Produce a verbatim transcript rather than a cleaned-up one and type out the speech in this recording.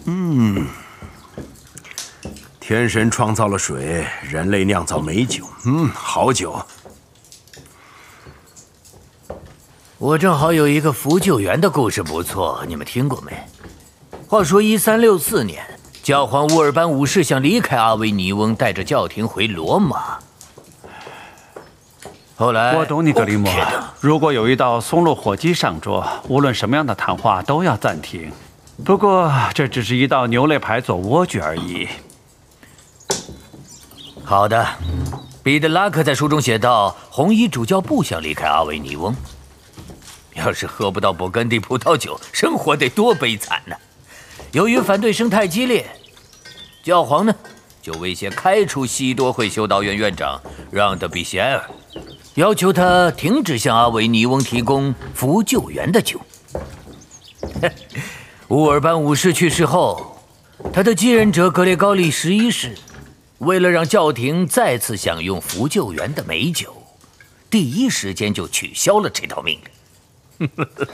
嗯，天神创造了水，人类酿造美酒。嗯，好酒。 我正好有一个扶救援的故事，不错，你们听过没？话说一三六四年，教皇乌尔班五世想离开阿维尼翁，带着教廷回罗马。后来， 我懂你，格里莫。 哦、 如果有一道松露火鸡上桌，无论什么样的谈话都要暂停。不过，这只是一道牛肋排做莴苣而已。 好的，彼得拉克在书中写道，红衣主教不想离开阿维尼翁。要是喝不到勃艮第葡萄酒，生活得多悲惨呢！由于反对声太激烈，教皇呢就威胁开除西多会修道院院长让德比歇尔，要求他停止向阿维尼翁提供扶救援的酒。乌尔班五世去世后，他的继任者格列高利十一世为了让教廷再次享用扶救援的美酒，第一时间就取消了这道命令。